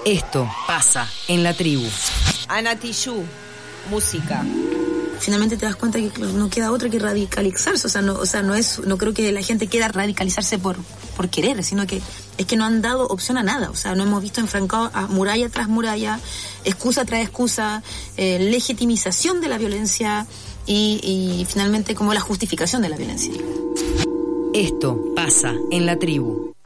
Esto pasa en la tribu. Anatillú, música. Finalmente te das cuenta que no queda otra que radicalizarse, no creo que la gente quiera radicalizarse por querer, sino que es que no han dado opción a nada, no hemos visto enfrancado a muralla tras muralla, excusa tras excusa, legitimización de la violencia y finalmente como la justificación de la violencia. Esto pasa en la tribu.